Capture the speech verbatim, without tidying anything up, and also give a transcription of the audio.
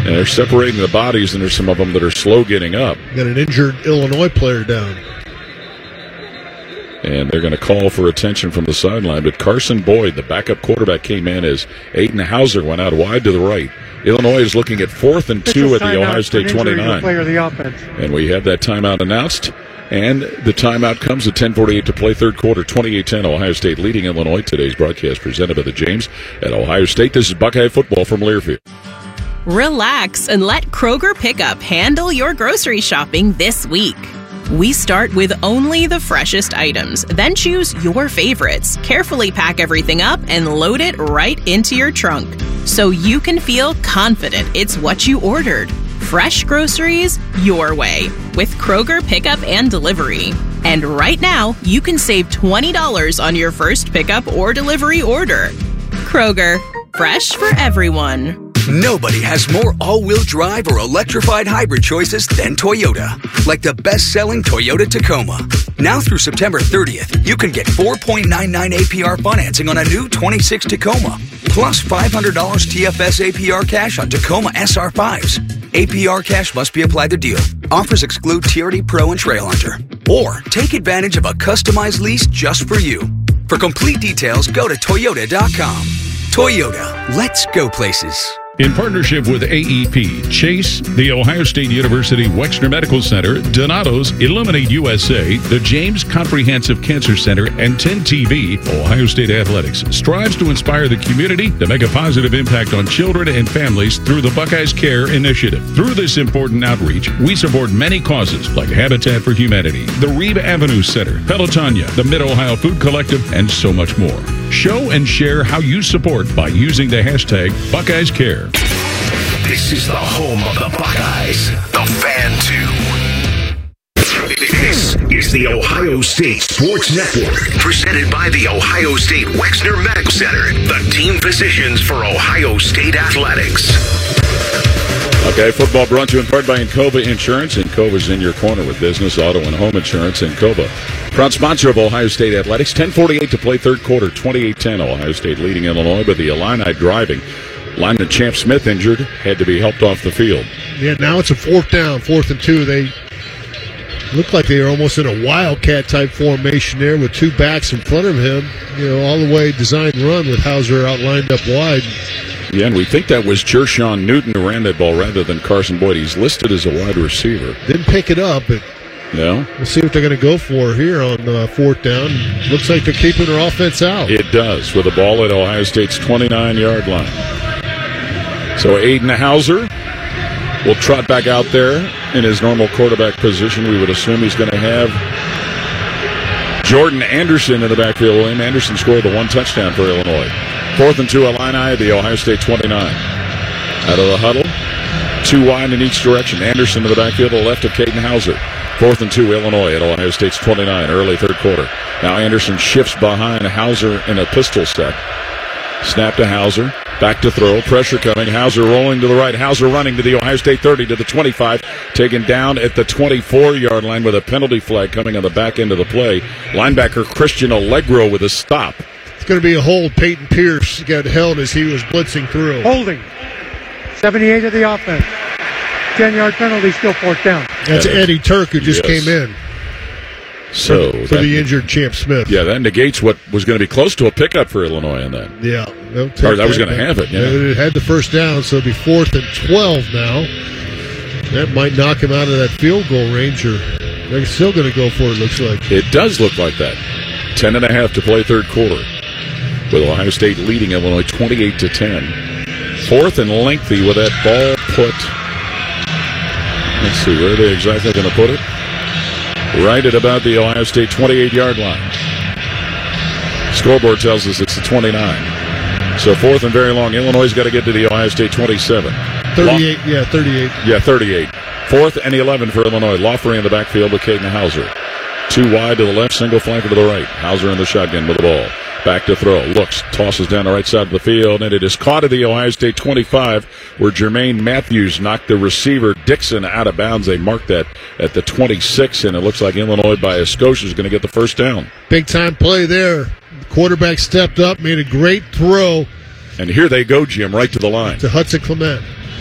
And they're separating the bodies, and there's some of them that are slow getting up. Got an injured Illinois player down. And they're going to call for attention from the sideline. But Carson Boyd, the backup quarterback, came in as Aiden Hauser went out wide to the right. Illinois is looking at fourth and two at the Ohio State twenty-nine. Player, the offense. And we have that timeout announced. And the timeout comes at ten forty-eight to play third quarter, twenty-eight ten, Ohio State leading Illinois. Today's broadcast presented by the James at Ohio State. This is Buckeye football from Learfield. Relax and let Kroger Pickup handle your grocery shopping this week. We start with only the freshest items, then choose your favorites, carefully pack everything up, and load it right into your trunk so you can feel confident it's what you ordered. Fresh groceries your way with Kroger Pickup and Delivery. And right now, you can save twenty dollars on your first pickup or delivery order. Kroger, fresh for everyone. Nobody has more all-wheel drive or electrified hybrid choices than Toyota. Like the best-selling Toyota Tacoma. Now through September thirtieth, you can get four point nine nine A P R financing on a new twenty-six Tacoma. Plus five hundred dollars T F S A P R cash on Tacoma S R fives. A P R cash must be applied to deal. Offers exclude T R D Pro and Trail Hunter. Or take advantage of a customized lease just for you. For complete details, go to Toyota dot com. Toyota, let's go places. In partnership with A E P, Chase, The Ohio State University Wexner Medical Center, Donato's, Illuminate U S A, the James Comprehensive Cancer Center, and ten T V, Ohio State Athletics strives to inspire the community to make a positive impact on children and families through the Buckeyes Care Initiative. Through this important outreach, we support many causes like Habitat for Humanity, the Reeb Avenue Center, Pelotonia, the Mid-Ohio Food Collective, and so much more. Show and share how you support by using the hashtag Buckeyes Care. This is the home of the Buckeyes, the Fan two. This is the Ohio State Sports Network, presented by the Ohio State Wexner Medical Center, the team physicians for Ohio State Athletics. Okay, football brought to you in part by Encova Insurance. Encova's in your corner with business, auto, and home insurance. Encova, proud sponsor of Ohio State Athletics. ten forty-eight to play third quarter, twenty-eight ten. Ohio State leading Illinois, but the Illini driving. Lineman Champ Smith injured, had to be helped off the field. Yeah, now it's a fourth down, fourth and two. They look like they are almost in a Wildcat-type formation there with two backs in front of him, you know, all the way designed run with Hauser out lined up wide. Yeah, and we think that was Jershawn Newton who ran that ball rather than Carson Boyd. He's listed as a wide receiver. Didn't pick it up, but no. We'll see what they're going to go for here on uh, fourth down. Looks like they're keeping their offense out. It does, with the ball at Ohio State's twenty-nine-yard line. So Aiden Hauser will trot back out there in his normal quarterback position. We would assume he's going to have Jordan Anderson in the backfield. William Anderson scored the one touchdown for Illinois. Fourth and two, Illini at the Ohio State twenty-nine. Out of the huddle, two wide in each direction. Anderson to the backfield to the left of Caden Hauser. Fourth and two, Illinois at Ohio State's twenty-nine, early third quarter. Now Anderson shifts behind Hauser in a pistol set. Snap to Hauser. Back to throw. Pressure coming. Hauser rolling to the right. Hauser running to the Ohio State thirty, to the twenty-five. Taken down at the twenty-four-yard line with a penalty flag coming on the back end of the play. Linebacker Christian Allegro with a stop. It's going to be a hold. Peyton Pierce got held as he was blitzing through. Holding. seventy-eight of the offense. ten-yard penalty, still fourth down. That's Eddie Turk who just yes. came in. So for, for that, the injured Champ Smith. Yeah, that negates what was going to be close to a pickup for Illinois on that. Yeah. Or that, that was going to have it. Yeah. It had the first down, so it'll be fourth and twelve now. That might knock him out of that field goal range, or they're still going to go for it, looks like. It does look like that. Ten and a half to play third quarter, with Ohio State leading Illinois twenty-eight to ten. Fourth and lengthy with that ball put. Let's see, where are they exactly going to put it? Right at about the Ohio State twenty-eight-yard line. Scoreboard tells us it's the twenty-nine. So fourth and very long. Illinois got to get to the Ohio State twenty-seven. thirty-eight, long, yeah, thirty-eight. Yeah, thirty-eight. Fourth and eleven for Illinois. Loffery in the backfield with Caden Hauser. Two wide to the left, single flanker to the right. Hauser in the shotgun with the ball. Back to throw. Looks, tosses down the right side of the field, and it is caught at the Ohio State twenty-five, where Jermaine Matthews knocked the receiver Dixon out of bounds. They marked that at the twenty-six, and it looks like Illinois by a skosh is going to get the first down. Big time play there. The quarterback stepped up, made a great throw. And here they go, Jim, right to the line. To Hudson Clement.